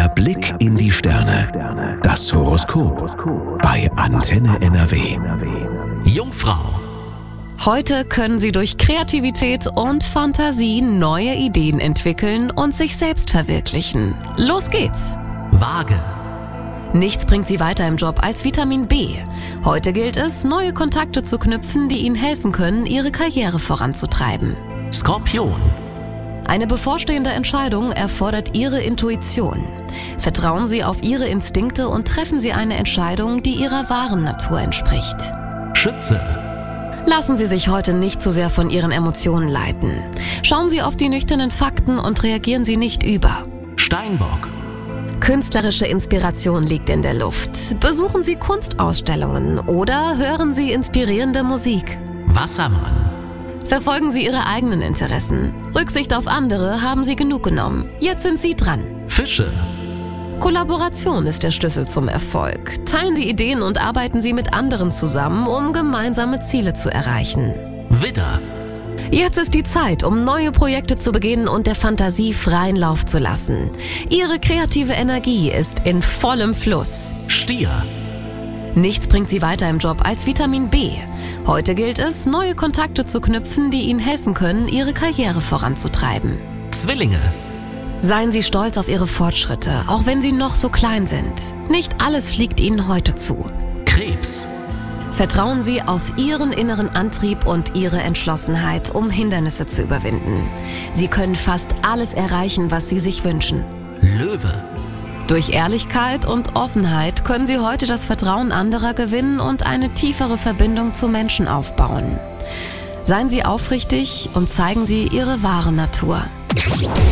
Blick in die Sterne. Das Horoskop bei Antenne NRW. Jungfrau. Heute können Sie durch Kreativität und Fantasie neue Ideen entwickeln und sich selbst verwirklichen. Los geht's! Waage. Nichts bringt Sie weiter im Job als Vitamin B. Heute gilt es, neue Kontakte zu knüpfen, die Ihnen helfen können, Ihre Karriere voranzutreiben. Skorpion. Eine bevorstehende Entscheidung erfordert Ihre Intuition. Vertrauen Sie auf Ihre Instinkte und treffen Sie eine Entscheidung, die Ihrer wahren Natur entspricht. Schütze. Lassen Sie sich heute nicht zu sehr von Ihren Emotionen leiten. Schauen Sie auf die nüchternen Fakten und reagieren Sie nicht über. Steinbock. Künstlerische Inspiration liegt in der Luft. Besuchen Sie Kunstausstellungen oder hören Sie inspirierende Musik. Wassermann. Verfolgen Sie Ihre eigenen Interessen. Rücksicht auf andere haben Sie genug genommen. Jetzt sind Sie dran. Fische. Kollaboration ist der Schlüssel zum Erfolg. Teilen Sie Ideen und arbeiten Sie mit anderen zusammen, um gemeinsame Ziele zu erreichen. Widder. Jetzt ist die Zeit, um neue Projekte zu beginnen und der Fantasie freien Lauf zu lassen. Ihre kreative Energie ist in vollem Fluss. Stier. Nichts bringt Sie weiter im Job als Vitamin B. Heute gilt es, neue Kontakte zu knüpfen, die Ihnen helfen können, Ihre Karriere voranzutreiben. Zwillinge. Seien Sie stolz auf Ihre Fortschritte, auch wenn sie noch so klein sind. Nicht alles fliegt Ihnen heute zu. Krebs. Vertrauen Sie auf Ihren inneren Antrieb und Ihre Entschlossenheit, um Hindernisse zu überwinden. Sie können fast alles erreichen, was Sie sich wünschen. Löwe. Durch Ehrlichkeit und Offenheit können Sie heute das Vertrauen anderer gewinnen und eine tiefere Verbindung zu Menschen aufbauen. Seien Sie aufrichtig und zeigen Sie Ihre wahre Natur.